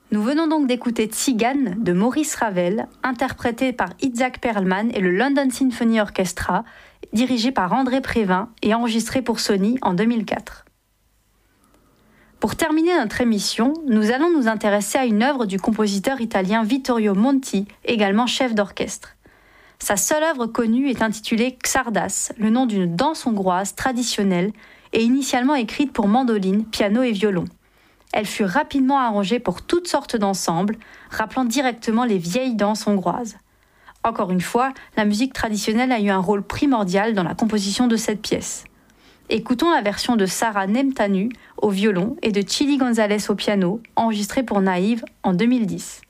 Nous venons donc d'écouter Tzigane de Maurice Ravel, interprété par Itzhak Perlman et le London Symphony Orchestra, dirigé par André Prévin et enregistré pour Sony en 2004. Pour terminer notre émission, nous allons nous intéresser à une œuvre du compositeur italien Vittorio Monti, également chef d'orchestre. Sa seule œuvre connue est intitulée Xardas, le nom d'une danse hongroise traditionnelle et initialement écrite pour mandoline, piano et violon. Elle fut rapidement arrangée pour toutes sortes d'ensembles, rappelant directement les vieilles danses hongroises. Encore une fois, la musique traditionnelle a eu un rôle primordial dans la composition de cette pièce. Écoutons la version de Sarah Nemtanu au violon et de Chili González au piano, enregistrée pour Naïve en 2010.